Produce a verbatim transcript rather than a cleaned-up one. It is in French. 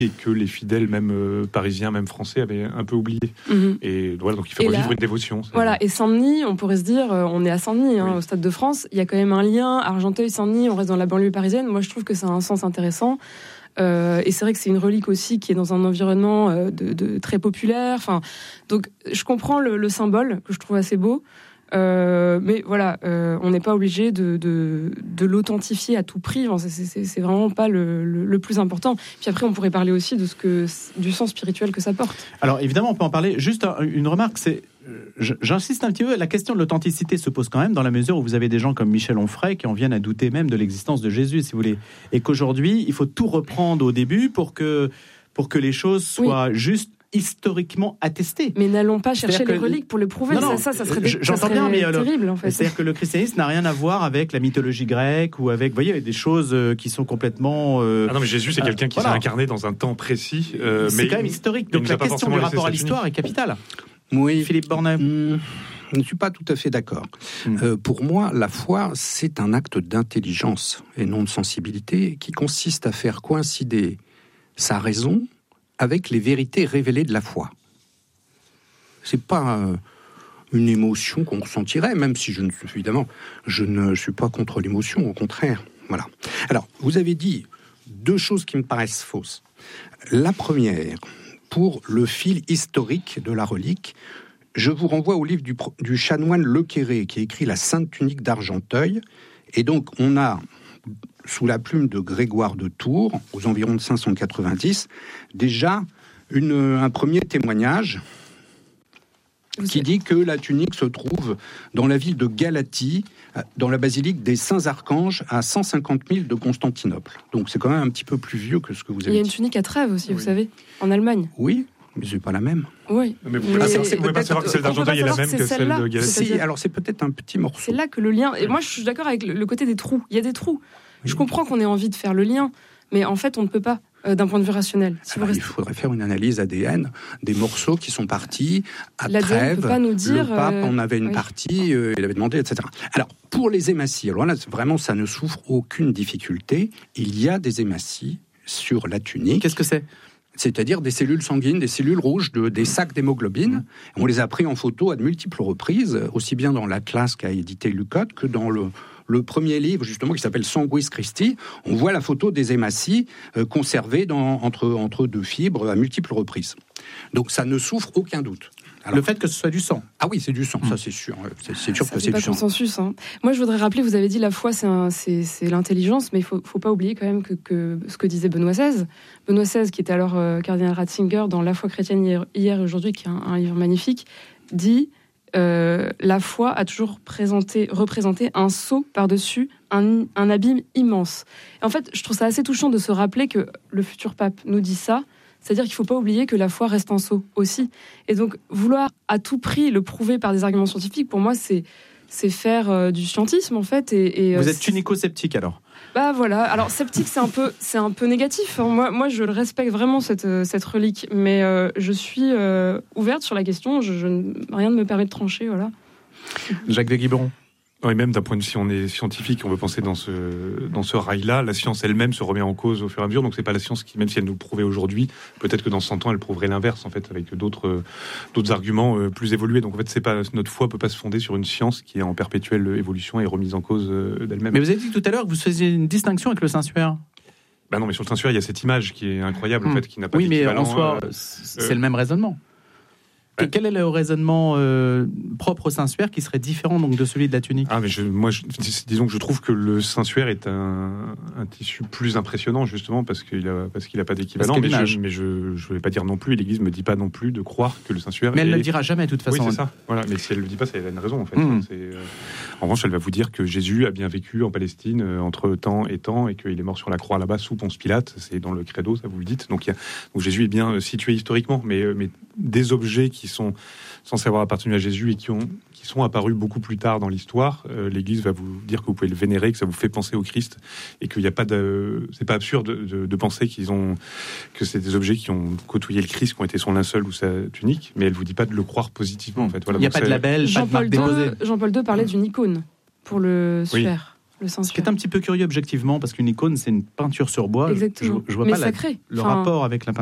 et que les fidèles, même euh, parisiens, même français, avaient un peu oublié. Mm-hmm. Et voilà, donc il faut et revivre là, une dévotion. C'est... Voilà, et Saint-Denis, on pourrait se dire, euh, on est à Saint-Denis, hein, oui. au Stade de France, il y a quand même un lien, Argenteuil-Saint-Denis, on reste dans la banlieue parisienne. Moi, je trouve que ça a un sens intéressant. Euh, et c'est vrai que c'est une relique aussi qui est dans un environnement euh, de, de très populaire. Enfin, donc, je comprends le, le symbole, que je trouve assez beau. Euh, mais voilà, euh, on n'est pas obligé de, de, de l'authentifier à tout prix. Enfin, c'est, c'est, c'est vraiment pas le, le, le plus important. Puis après, on pourrait parler aussi de ce que, du sens spirituel que ça porte. Alors évidemment, on peut en parler. Juste une remarque, c'est, j'insiste un petit peu, la question de l'authenticité se pose quand même dans la mesure où vous avez des gens comme Michel Onfray qui en viennent à douter même de l'existence de Jésus, si vous voulez, et qu'aujourd'hui, il faut tout reprendre au début pour que, pour que les choses soient oui. justes, historiquement attesté. Mais n'allons pas chercher les reliques pour le prouver. Non, non, ça, ça, ça serait, j'entends ça serait bien, mais terrible, en fait. C'est-à-dire que le christianisme n'a rien à voir avec la mythologie grecque ou avec, vous voyez, des choses qui sont complètement. Euh, ah non, mais Jésus, c'est quelqu'un qui voilà. s'est incarné dans un temps précis. Euh, c'est mais quand même historique. Donc la question du rapport à l'histoire est capitale. Oui, Philippe Bornet. Mmh, je ne suis pas tout à fait d'accord. Mmh. Euh, pour moi, la foi, c'est un acte d'intelligence et non de sensibilité qui consiste à faire coïncider sa raison avec les vérités révélées de la foi. C'est pas euh, une émotion qu'on ressentirait, même si je ne suis évidemment, je ne suis pas contre l'émotion, au contraire. Voilà. Alors, vous avez dit deux choses qui me paraissent fausses. La première, pour le fil historique de la relique, je vous renvoie au livre du, du chanoine Lequéré, qui a écrit La Sainte Tunique d'Argenteuil. Et donc, on a, sous la plume de Grégoire de Tours, aux environs de cinq cent quatre-vingt-dix, déjà une, un premier témoignage qui dit que la tunique se trouve dans la ville de Galatie, dans la basilique des Saints-Archanges, à cent cinquante milles de Constantinople. Donc c'est quand même un petit peu plus vieux que ce que vous avez dit. Il y a une tunique à Trèves aussi, oui. vous savez, en Allemagne. Oui, mais c'est pas la même. Oui. Mais vous ne pouvez, pouvez pas savoir que celle d'Argenteuil est la même que celle de Galatie. Si, alors c'est peut-être un petit morceau. C'est là que le lien... Et moi je suis d'accord avec le côté des trous. Il y a des trous. Oui. Je comprends qu'on ait envie de faire le lien, mais en fait on ne peut pas. Euh, d'un point de vue rationnel. Si Alors, restez... Il faudrait faire une analyse A D N des morceaux qui sont partis à L'A D N Trèves. Peut pas nous dire, le pape euh... en avait une oui. partie, euh, il avait demandé, et cetera. Alors, pour les hématies, alors là, vraiment, ça ne souffre aucune difficulté. Il y a des hématies sur la tunique. Qu'est-ce que c'est ? C'est-à-dire des cellules sanguines, des cellules rouges, de, des sacs d'hémoglobine. Mmh. On les a pris en photo à de multiples reprises, aussi bien dans l'atlas qu'a édité Lucotte que dans le... le premier livre, justement, qui s'appelle Sanguis Christi. On voit la photo des hématies euh, conservées dans, entre, entre deux fibres à multiples reprises. Donc, ça ne souffre aucun doute. Alors, le fait que ce soit du sang. Ah oui, c'est du sang, mmh. ça c'est sûr. C'est, c'est sûr ça que c'est pas du sang. Consensus, hein. Moi, je voudrais rappeler, vous avez dit la foi, c'est, un, c'est, c'est l'intelligence, mais il ne faut, faut pas oublier quand même que, que ce que disait Benoît seize. Benoît seize, qui était alors euh, cardinal Ratzinger dans La foi chrétienne hier, hier et aujourd'hui, qui est un, un livre magnifique, dit... Euh, la foi a toujours présenté, représenté un sceau par-dessus un, un abîme immense. Et en fait, je trouve ça assez touchant de se rappeler que le futur pape nous dit ça, c'est-à-dire qu'il ne faut pas oublier que la foi reste un sceau aussi. Et donc, vouloir à tout prix le prouver par des arguments scientifiques, pour moi, c'est, c'est faire euh, du scientisme, en fait. Et, et, Vous euh, êtes tunico-sceptique, alors ? Bah voilà, alors sceptique c'est un peu, c'est un peu négatif. Moi, moi je le respecte vraiment cette, cette relique, mais euh, je suis euh, ouverte sur la question, je, je, rien ne me permet de trancher, voilà. Jacques de Guibron. Oui, même d'un point de vue, si on est scientifique, on veut penser dans ce, dans ce rail-là, la science elle-même se remet en cause au fur et à mesure, donc c'est pas la science qui, même si elle nous le prouvait aujourd'hui, peut-être que dans cent ans, elle prouverait l'inverse, en fait, avec d'autres, d'autres arguments euh, plus évolués. Donc en fait, c'est pas, notre foi peut pas se fonder sur une science qui est en perpétuelle évolution et remise en cause euh, d'elle-même. Mais vous avez dit tout à l'heure que vous faisiez une distinction avec le Saint-Suaire. Ben non, mais sur le Saint-Suaire, il y a cette image qui est incroyable, mmh. en fait, qui n'a pas oui, d'équivalent. Oui, mais en soi, euh, c'est euh, le même raisonnement. Et quel est le raisonnement euh, propre au Saint-Suaire qui serait différent donc de celui de la tunique ? Ah, mais je, moi, je, disons que je trouve que le Saint-Suaire est un, un tissu plus impressionnant, justement, parce qu'il a, parce qu'il a pas d'équivalent. Mais, je, mais je, je vais pas dire non plus, et l'Église me dit pas non plus de croire que le Saint-Suaire. Mais elle est... ne le dira jamais, de toute façon. Oui, c'est ça. Voilà. Mais si elle le dit pas, ça, elle a une raison, en fait. Mmh. C'est, euh... En revanche, elle va vous dire que Jésus a bien vécu en Palestine euh, entre temps et temps, et qu'il est mort sur la croix là-bas sous Ponce Pilate. C'est dans le credo, ça vous le dites. Donc, il y a... Donc Jésus est bien situé historiquement, mais, euh, mais des objets qui sont censés avoir appartenu à Jésus et qui, ont, qui sont apparus beaucoup plus tard dans l'histoire, euh, l'Église va vous dire que vous pouvez le vénérer, que ça vous fait penser au Christ, et qu'il n'y a pas de... C'est pas absurde de, de, de penser qu'ils ont... que c'est des objets qui ont côtoyé le Christ, qui ont été son linceul ou sa tunique, mais elle vous dit pas de le croire positivement, en fait. Voilà, il n'y a pas c'est... de label, Jean-Paul pas de marque déposée. deux, Jean-Paul deux parlait d'une icône pour le suaire. Oui. le Ce sensuel. qui est un petit peu curieux objectivement, parce qu'une icône, c'est une peinture sur bois. Exactement. Je, je vois mais pas la- sacré. le Enfin, rapport avec la peinture.